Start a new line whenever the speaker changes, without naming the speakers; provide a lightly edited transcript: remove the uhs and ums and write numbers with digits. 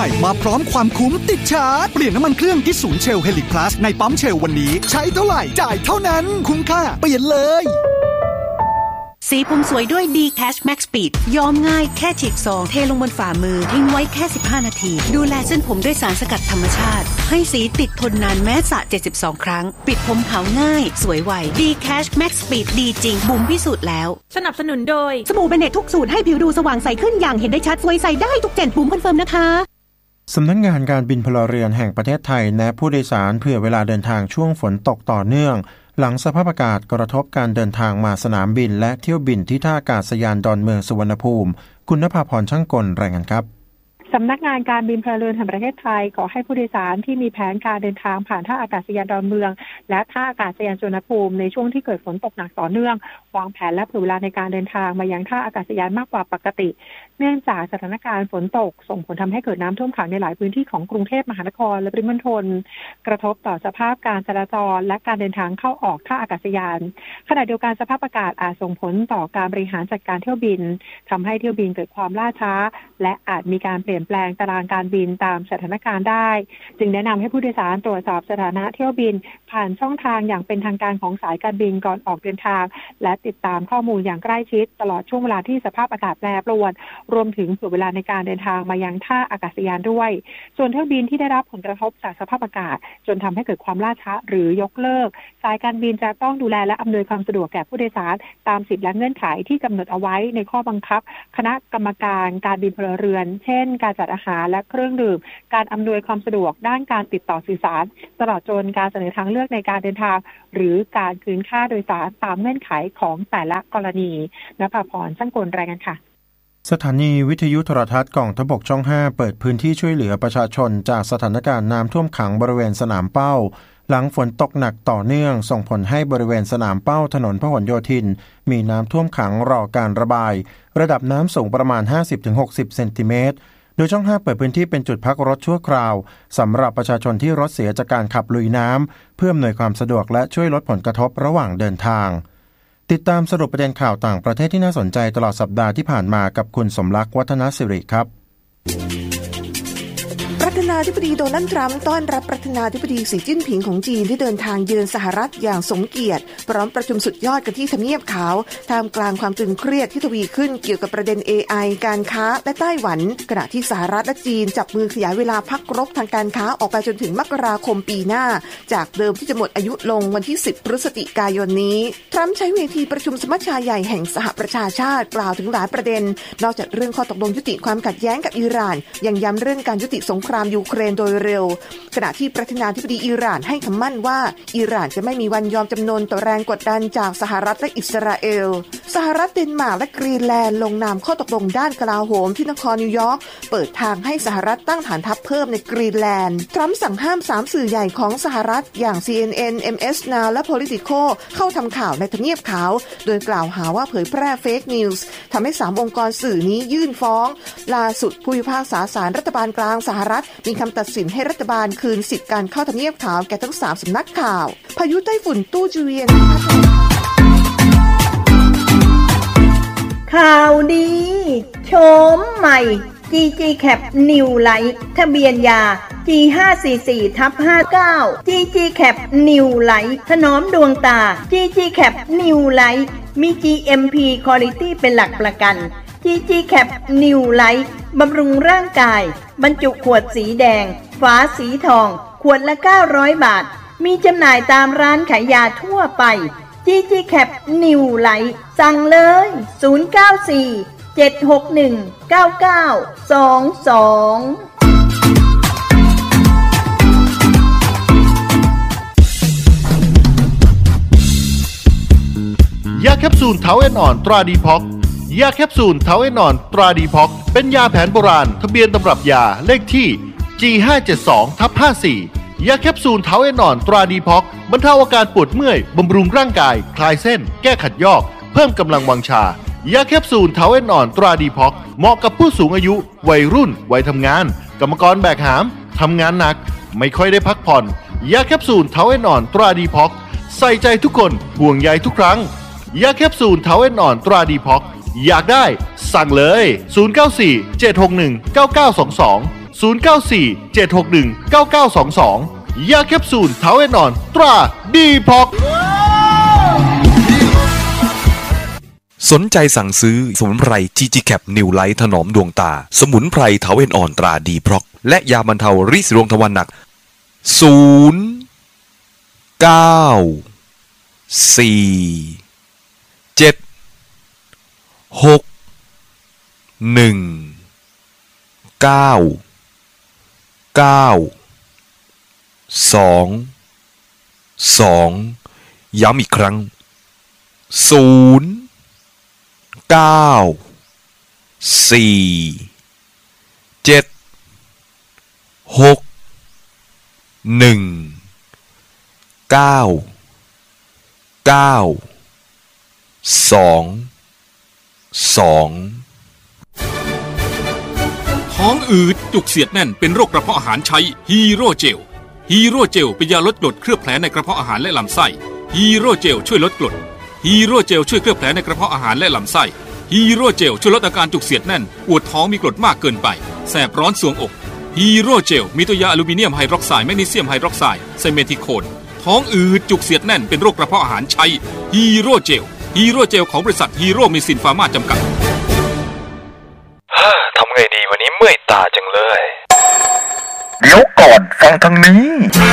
ม่มาพร้อมความคุ้มติดชาร์จเปลี่ยนน้ำมันเครื่องที่ศูนย์เชลเฮลิคพลัสในปั๊มเชลวันนี้ใช้เท่าไหร่จ่ายเท่านั้นคุ้มค่าเปลี่ยนเลย
สีผมสวยด้วย D-Cash Max Speed ย้อมง่ายแค่ฉีกซองเทลงบนฝ่ามือทิ้งไว้แค่15นาทีดูแลเส้นผมด้วยสารสกัดธรรมชาติให้สีติดทนนานแม้สระ72ครั้งปิดผมขาวง่ายสวยไว D-Cash Max Speed ดีจริงบุ๋มพิสูจน์แล้ว
สนับสนุนโดย
สบู่เบเนตทุกสูตรให้ผิวดูสว่างใสขึ้นอย่างเห็นได้ชัดสวยใสได้ทุกเจนบุ๋มคอนเฟิร์มนะคะ
สำนักงานการบินพลเรือนแห่งประเทศไทยแนะผู้โดยสารเผื่อเวลาเดินทางช่วงฝนตกต่อเนื่องหลังสภาพอากาศกระทบการเดินทางมาสนามบินและเที่ยวบินที่ท่าอากาศยานดอนเมืองสุวรรณภูมิคุณณภาพรช่างกลรายงานครับ
สำนักงานการบินพลเรือนแห่งประเทศไทยขอให้ผู้โดยสารที่มีแผนการเดินทางผ่านท่าอากาศยานดอนเมืองและท่าอากาศยานสุวรรณภูมิในช่วงที่เกิดฝนตกหนักต่อเนื่องวางแผนและเผื่อเวลาในการเดินทางมายังท่าอากาศยานมากกว่าปกติเนื่องจากสถานการณ์ฝนตกส่งผลทำให้เกิดน้ำท่วมขังในหลายพื้นที่ของกรุงเทพมหานครและปริมณฑลกระทบต่อสภาพการจราจรและการเดินทางเข้าออกท่าอากาศยานขณะเดียวกันสภาพอากาศอาจส่งผลต่อการบริหารจัดการเที่ยวบินทำให้เที่ยวบินเกิดความล่าช้าและอาจมีการเปลี่ยนแปลงตารางการบินตามสถานการณ์ได้จึงแนะนำให้ผู้โดยสารตรวจสอบสถานะเที่ยวบินผ่านช่องทางอย่างเป็นทางการของสายการบินก่อนออกเดินทางและติดตามข้อมูลอย่างใกล้ชิดตลอดช่วงเวลาที่สภาพอากาศแปรปรวนรวมถึงเผื่อเวลาในการเดินทางมายังท่าอากาศยานด้วยส่วนเที่ยวบินที่ได้รับผลกระทบจากสภาพอากาศจนทำให้เกิดความล่าช้าหรือยกเลิกสายการบินจะต้องดูแลและอำนวยความสะดวกแก่ผู้โดยสารตามสิทธิและเงื่อนไขที่กำหนดเอาไว้ในข้อบังคับคณะกรรมการการบินพลเรือนเช่นการจัดอาหารและเครื่องดื่มการอำนวยความสะดวกด้านการติดต่อสื่อสารตลอดจนการเสนอทางเลือกในการเดินทางหรือการคืนค่าโดยสารตามเงื่อนไขของแต่ละกรณีณภาพรช่างกลรายงานค่ะ
สถานีวิทยุโทรทัศน์กองทัพบกช่อง 5เปิดพื้นที่ช่วยเหลือประชาชนจากสถานการณ์น้ำท่วมขังบริเวณสนามเป้าหลังฝนตกหนักต่อเนื่องส่งผลให้บริเวณสนามเป้าถนนพหลโยธินมีน้ำท่วมขังรอการระบายระดับน้ำสูงประมาณ 50-60 เซนติเมตรโดยช่อง 5เปิดพื้นที่เป็นจุดพักรถชั่วคราวสำหรับประชาชนที่รถเสียจากการขับลุยน้ำเพื่ออำนวยความสะดวกและช่วยลดผลกระทบระหว่างเดินทางติดตามสรุปประเด็นข่าวต่างประเทศที่น่าสนใจตลอดสัปดาห์ที่ผ่านมากับคุณสมรักษ์วัฒนสิริครับ
ประธานาธิบดีโดนัลด์ทรัมป์ต้อนรับประธานาธิบดีสีจิ้นผิงของจีนที่เดินทางเยือนสหรัฐอย่างสมเกียรติพร้อมประชุมสุดยอดกันที่ทำเนียบขาวท่ามกลางความตึงเครียดที่ทวีขึ้นเกี่ยวกับประเด็น AI การค้าและไต้หวันขณะที่สหรัฐและจีนจับมือขยายเวลาพักรบทางการค้าออกไปจนถึงมกราคมปีหน้าจากเดิมที่จะหมดอายุลงวันที่10พฤศจิกายนนี้ทรัมป์ใช้เวทีประชุมสมัชชาใหญ่แห่งสหประชาชาติกล่าวถึงหลายประเด็นนอกจากเรื่องข้อตกลงยุติความขัดแย้งกับอิหร่านยังย้ำเรื่องการยุติสงครามยูเครนโดยเร็วขณะที่ประธานาธิบดีอิหร่านให้คำมั่นว่าอิหร่านจะไม่มีวันยอมจำนนต่อแรงกดดันจากสหรัฐและอิสราเอลสหรัฐเดนมาร์กและกรีนแลนด์ลงนามข้อตกลงด้านกลาโหมที่นครนิวยอร์กเปิดทางให้สหรัฐตั้งฐานทัพเพิ่มในกรีนแลนด์ทรัมป์สั่งห้าม3สื่อใหญ่ของสหรัฐอย่าง CNN MS Now และ Politico เข้าทำข่าวในทำเนียบขาวโดยกล่าวหาว่าเผยแพร่เฟกนิวส์ทำให้3องค์กรสื่อนี้ยื่นฟ้องล่าสุดผู้พิพากษาศาลรัฐบาลกลางสหรัฐมีคำตัดสินให้รัฐบาลคืนสิทธิการเข้าทำเนียบขาวแก่ทั้ง3สำนักข่าวพายุไต้ฝุ่นตู้จูเวียน
ข่าวดีโฉมใหม่ GG Cap New Light ทะเบียนยา G544/59 GG Cap New Light ถนอมดวงตา GG Cap New Light มี GMP Quality เป็นหลักประกัน GG Cap New Light บำรุงร่างกายบรรจุขวดสีแดงฝาสีทองขวดละ900 บาทมีจำหน่ายตามร้านขายยาทั่วไป GG Cap New Light สั่งเลย094-761-9922
ยาแคปซูลเทาเอนอ่อนตราดีพ็อกยาแคปซูลเทาเอนอ่อนตราดีพ็อกเป็นยาแผนโบราณทะเบียนตำรับยาเลขที่ G572/54 ยาแคปซูลเทาเอนอ่อนตราดีพ็อกบรรเทาอาการปวดเมื่อยบำรุงร่างกายคลายเส้นแก้ขัดยอกเพิ่มกำลังวังชายาแคปซูลเทาเอนอ่อนตราดีพ็อกเหมาะกับผู้สูงอายุวัยรุ่นวัยทำงานกรรมกรแบกหามทำงานหนักไม่ค่อยได้พักผ่อนยาแคปซูลเทาเอนอ่อนตราดีพ็อกใส่ใจทุกคนห่วงใยทุกครั้งยาแคปซูลเทาเอนอ่อนตราดีพ็อกอยากได้สั่งเลย094-761-9922 ยาแคปซูลเท้าแอนนอนตราดีพ็อก
สนใจสั่งซื้อสมุนไพร GG Cap New Light ถนอมดวงตาสมุนไพรเท้าแอนนอนตราดีพ็อกและยาบรรเทาริดรวงทวารหนักย้ำอีกครั้ง
ท้องอืดจุกเสียดแน่นเป็นโรคกระเพาะอาหารใช้ฮีโร่เจลเป็นยาลดกรดเคลือบแผลในกระเพาะอาหารและลำไส้ฮีโร่เจลช่วยลดกรดฮีโร่เจลช่วยเคลือบแผลในกระเพาะอาหารและลำไส้ฮีโร่เจลช่วยลดอาการจุกเสียดแน่นปวดท้องมีกรดมากเกินไปแสบร้อนสวงอกฮีโร่เจลมีตัวยาอลูมิเนียมไฮดรอกไซด์แมกนีเซียมไฮดรอกไซด์ไซเมทิโคนท้องอืดจุกเสียดแน่นเป็นโรคกระเพาะอาหารใช้ฮีโร่เจลของบริษัทฮีโร่เมซินฟาร์มาจำกัด
ทำไงดีวันนี้เมื่อยตาจังเลย
เดี๋ยวก่อนฟังทางนี้